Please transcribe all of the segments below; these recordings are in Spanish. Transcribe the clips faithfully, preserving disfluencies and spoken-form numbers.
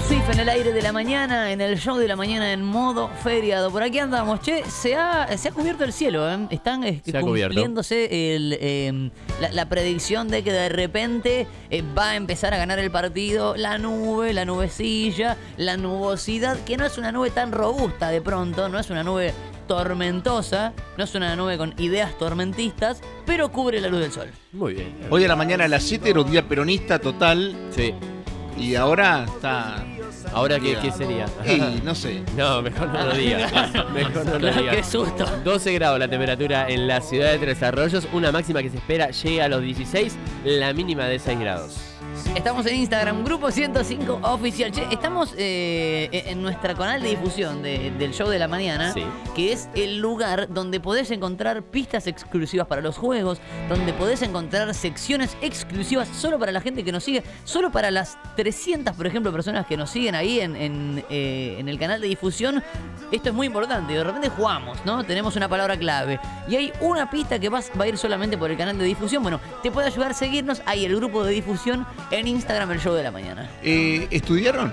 Sif en el aire de la mañana, en el show de la mañana en modo feriado. Por aquí andamos. Che, se ha, se ha cubierto el cielo, ¿eh? Están eh, cumpliéndose el, eh, la, la predicción de que de repente eh, va a empezar a ganar el partido la nube, la nubecilla, la nubosidad, que no es una nube tan robusta de pronto, no es una nube tormentosa, no es una nube con ideas tormentistas, pero cubre la luz del sol. Muy bien. Hoy a la mañana a las siete era un día peronista total. Sí. Y ahora está... ¿Ahora qué, qué sería? Y no sé. No, mejor no lo digas. Mejor no lo digas. ¡Qué susto! doce grados la temperatura en la ciudad de Tres Arroyos. Una máxima que se espera llegue a los dieciséis. La mínima de seis grados. Estamos en Instagram, Grupo ciento cinco Oficial. Che, estamos eh, en nuestro canal de difusión de, del show de la mañana, sí, que es el lugar donde podés encontrar pistas exclusivas para los juegos, donde podés encontrar secciones exclusivas solo para la gente que nos sigue, solo para las trescientas, por ejemplo, personas que nos siguen ahí en, en, eh, en el canal de difusión. Esto es muy importante. De repente jugamos, ¿no? Tenemos una palabra clave y hay una pista que vas, va a ir solamente por el canal de difusión. Bueno, te puede ayudar a seguirnos. Hay el grupo de difusión en Instagram, el show de la mañana. Eh, ¿Estudiaron?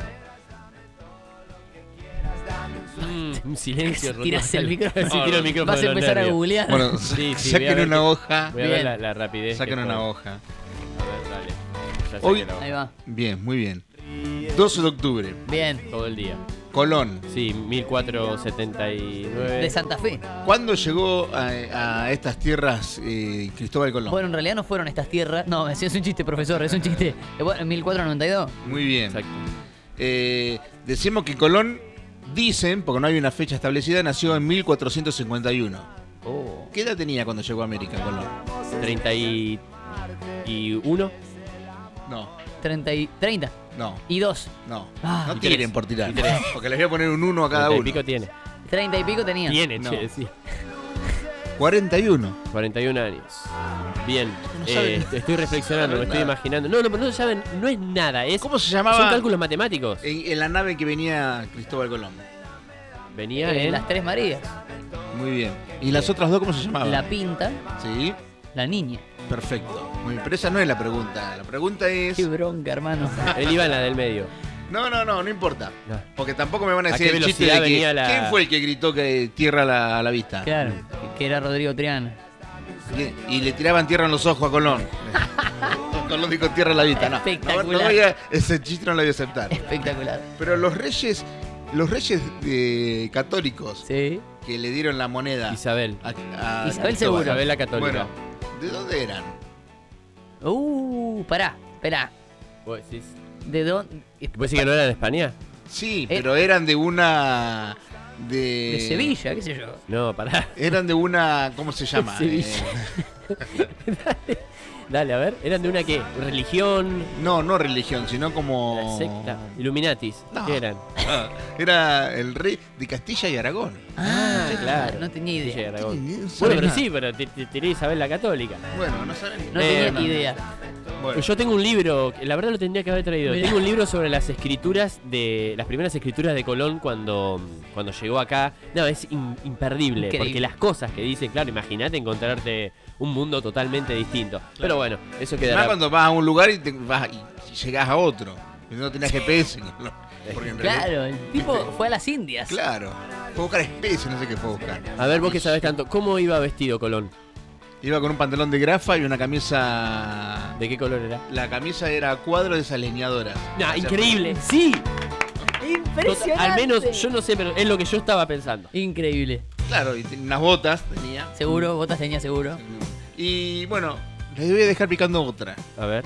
Mm, un silencio. Tirás el micrófono. Sí, tiro el micrófono. Vas a empezar a googlear. Bueno, sí, sí, saquen una que, hoja. Voy a ver la, la rapidez. Saquen una puedo. hoja. A ver, dale. Ya Hoy, saqué la hoja. Ahí va. Bien, muy bien. doce de octubre. Bien. Todo el día. Colón. Sí, mil cuatrocientos setenta y nueve. De Santa Fe. ¿Cuándo llegó a, a estas tierras eh, Cristóbal Colón? Bueno, en realidad no fueron estas tierras. No, es un chiste, profesor, es un chiste. Eh, bueno, en mil cuatrocientos noventa y dos. Muy bien. Exacto. Eh, decimos que Colón, dicen, porque no hay una fecha establecida, nació en mil cuatrocientos cincuenta y uno. Oh. ¿Qué edad tenía cuando llegó a América Colón? treinta y uno. No, treinta y treinta. no, Y dos. no. Ah, no y tiren tres. por tirar. Y tres. Porque les voy a poner un uno a cada treinta y uno. pico tiene. treinta y pico tenía. Tiene, No. che, sí. cuarenta y uno. cuarenta y un años. Bien. No Eh, saben. estoy reflexionando, me estoy Nada. imaginando. No, no, no saben, no es nada. Es, ¿Cómo se son llamaba cálculos matemáticos. en, en la nave que venía Cristóbal Colón? Venía Eh, en. las Tres Marías. Muy bien. ¿Y las otras dos cómo se llamaban? La Pinta, Sí, la Niña. perfecto. Muy bien, pero esa no es la pregunta. La pregunta es... Qué bronca, hermano. Él iba en la del medio. No, no, no, no importa. No. Porque tampoco me van a ¿A decir qué el chiste velocidad de que... venía la- ¿Quién fue el que gritó que tierra a la, a la vista? Claro, que era Rodrigo Triana. Y, y le tiraban tierra en los ojos a Colón. Colón dijo tierra a la vista. No, no, Espectacular. no voy a- ese chiste no lo voy a aceptar. Espectacular. Pero los reyes, los reyes eh, católicos Sí. que le dieron la moneda Isabel. a, a Isabel Cristóbal. seguro. Isabel la católica. Bueno, ¿de dónde eran? Uh, pará, esperá. ¿Vos decís, ¿De dónde? ¿Vos decís que no era de España? Sí, Eh. pero eran de una... De, De Sevilla, qué sé yo. No, pará. Eran de una... ¿Cómo se llama? Sevilla. Eh, Dale, dale, a ver. ¿Eran de una qué? ¿Religión? no, no religión, sino como... ¿La secta? ¿Illuminatis? No. ¿Qué eran? Ah, era el rey de Castilla y Aragón. Ah, claro. No tenía Castilla y idea. Aragón. No Bueno, saben pero nada. sí, pero te, te, tiré Isabel la católica. Bueno, no saben. No Eh, tenía no. idea. Bueno, Yo tengo un libro, que la verdad lo tendría que haber traído. Mirá. Tengo un libro sobre las escrituras de. Las primeras escrituras de Colón cuando, cuando llegó acá. No, es in- imperdible. Increíble. Porque las cosas que dice, claro, imagínate encontrarte un mundo totalmente distinto. Pero bueno, eso más quedará. cuando vas a un lugar y, te vas, y llegás a otro. Y no tenés G P S. ¿no? Porque en realidad- Claro, el tipo fue a las Indias. Claro. Fue a buscar especies, no sé qué fue a buscar. A ver, vos que sabés tanto, ¿cómo iba vestido Colón? Iba con un pantalón de grafa y una camisa. ¿De qué color era? La camisa era a cuadro de esas leñadoras. ¡Nah, O sea, increíble! ¡Sí! Impresionante. Al menos, yo no sé, pero es lo que yo estaba pensando. Increíble. Claro, y tenía unas botas tenía. Seguro, botas tenía seguro. Y bueno, les voy a dejar picando otra. A ver.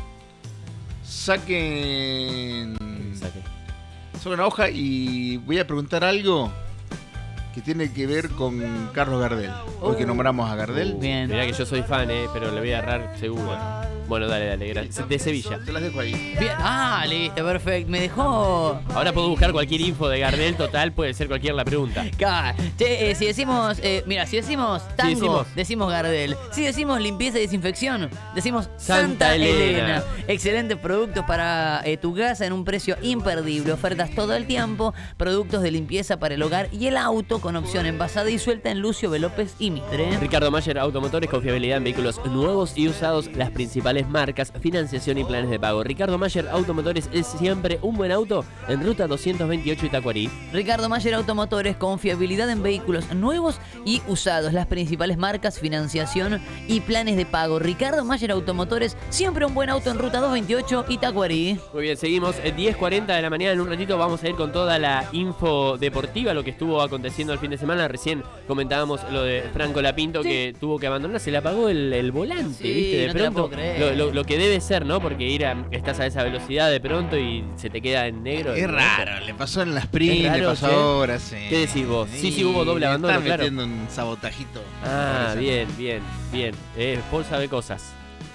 Saquen. Saqué. Saquen una hoja y voy a preguntar algo que tiene que ver con Carlos Gardel. Hoy que Oh. nombramos a Gardel. Bien. Mirá que yo soy fan, eh, pero le voy a agarrar seguro. Bueno, dale, dale, gracias. De Sevilla. Se las dejo ahí. Bien. Ah, listo, perfecto. Me dejó. Ahora puedo buscar cualquier info de Gardel, total, puede ser cualquier la pregunta. Ca- Che, eh, si decimos, eh, mira, si decimos tango, decimos. decimos Gardel. Si decimos limpieza y desinfección, decimos Santa Santa, Elena. Elena. Excelentes productos para eh, tu casa en un precio imperdible. Ofertas todo el tiempo. Productos de limpieza para el hogar y el auto con opción envasada y suelta en Lucio B. López y Mitre. Ricardo Mayer Automotores, confiabilidad en vehículos nuevos y usados, las principales principales marcas, financiación y planes de pago. Ricardo Mayer Automotores es siempre un buen auto en ruta doscientos veintiocho Itacuarí. Ricardo Mayer Automotores, confiabilidad en vehículos nuevos y usados. Las principales marcas, financiación y planes de pago. Ricardo Mayer Automotores, siempre un buen auto en ruta doscientos veintiocho Itacuarí. Muy bien, seguimos. Eh, diez cuarenta de la mañana. En un ratito vamos a ir con toda la info deportiva, lo que estuvo aconteciendo el fin de semana. Recién comentábamos lo de Franco Lapinto, sí, que tuvo que abandonar. Se le apagó el, el volante, sí, ¿viste? De no pronto, te lo, lo, lo que debe ser, ¿no? Porque ir a, estás a esa velocidad de pronto y se te queda en negro. Es ¿no? raro, le pasó en la sprint, raro, le pasó ¿sí? ahora, sí. ¿Qué decís vos? Sí, sí, hubo doble abandono, está claro. metiendo un sabotajito. Ah, bien, bien, bien. Eh, Paul sabe cosas.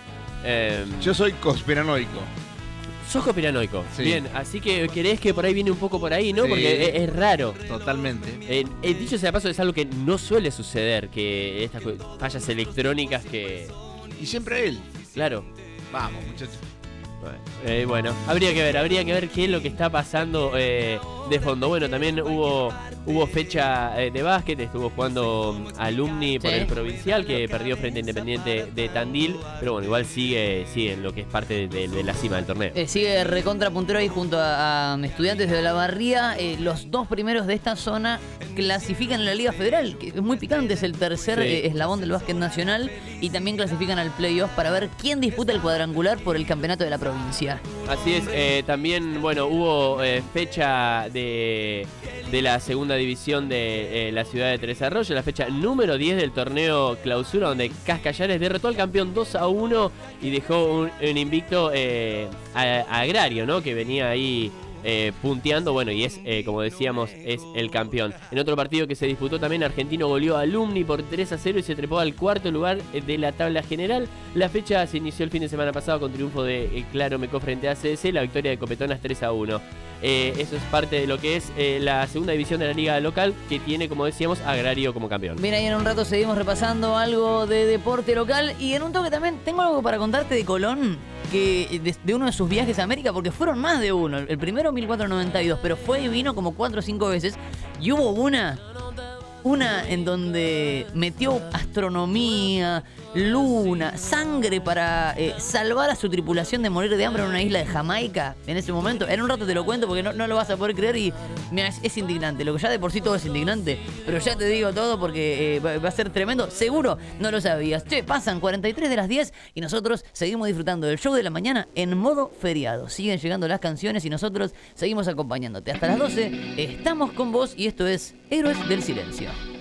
Eh, Yo soy conspiranoico. Sos conspiranoico. Sí. Bien, así que querés que por ahí viene un poco por ahí, ¿no? Sí. Porque es, es raro. Totalmente. Eh, eh, dicho sea de paso, es algo que no suele suceder, que estas cu- fallas electrónicas que... Y siempre él. Claro. Vamos, muchachos. Bueno, eh, bueno, habría que ver, habría que ver qué es lo que está pasando eh, de fondo. Bueno, también hubo hubo fecha eh, de básquet, estuvo jugando Alumni por Sí. el provincial, que perdió frente a Independiente de Tandil, pero bueno, igual sigue, sigue en lo que es parte de, de- de la cima del torneo. Eh, sigue recontra puntero ahí junto a, a Estudiantes de Olavarría. Eh, los dos primeros de esta zona clasifican en la Liga Federal, que es muy picante, es el tercer Sí. eh, eslabón del básquet nacional, y también clasifican al playoff para ver quién disputa el cuadrangular por el campeonato de la provincia. Así es, eh, también, bueno, hubo eh, fecha de, de la segunda división de eh, la ciudad de Tres Arroyos, la fecha número diez del torneo clausura, donde Cascallares derrotó al campeón dos a uno y dejó un, un invicto eh, a, a Agrario, ¿no? Que venía ahí eh, punteando, bueno, y es, eh, como decíamos, es el campeón. En otro partido que se disputó también, Argentino goleó a Alumni por tres a cero y se trepó al cuarto lugar de la tabla general. La fecha se inició el fin de semana pasado con triunfo de eh, Claro Meco frente a A C D C, la victoria de Copetonas tres a uno. Eh, eso es parte de lo que es eh, la segunda división de la liga local, que tiene, como decíamos, Agrario como campeón. Bien, ahí en un rato seguimos repasando algo de deporte local, y en un toque también tengo algo para contarte de Colón, que de, de uno de sus viajes a América, porque fueron más de uno. El primero mil cuatrocientos noventa y dos, pero fue y vino como cuatro o cinco veces, y hubo una una en donde metió astronomía, luna, sangre para eh, salvar a su tripulación de morir de hambre en una isla de Jamaica en ese momento. En un rato te lo cuento porque no, no lo vas a poder creer, y mira, es, es indignante. Lo que ya de por sí todo es indignante, pero ya te digo todo porque eh, va, va a ser tremendo. Seguro no lo sabías. Che, pasan cuarenta y tres de las diez y nosotros seguimos disfrutando del show de la mañana en modo feriado. Siguen llegando las canciones y nosotros seguimos acompañándote. Hasta las doce estamos con vos y esto es Héroes del Silencio.